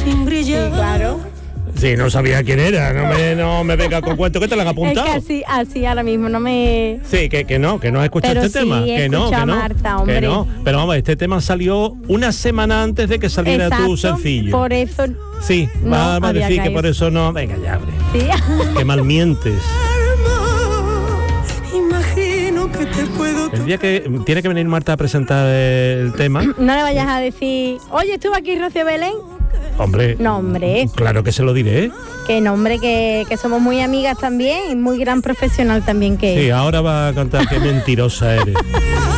sin brillar. Sí, claro. Sí, no sabía quién era, no me venga con cuento, ¿qué te lo han apuntado? Es que así ahora mismo no me... Sí, que no has escuchado pero este tema. Sí, Que no, a Marta, hombre. que no. Pero vamos, este tema salió una semana antes de que saliera tu sencillo. Por eso... Sí, no va a decir que por eso no... Venga ya, hombre. Sí. Qué mal mientes. Imagino que te puedo... El día que tiene que venir Marta a presentar el tema... No le vayas a decir, oye, ¿estuvo aquí Rocío Belén? Hombre, no, hombre, claro que se lo diré. Que no, hombre, que somos muy amigas también y muy gran profesional también que sí, ahora va a cantar qué mentirosa eres.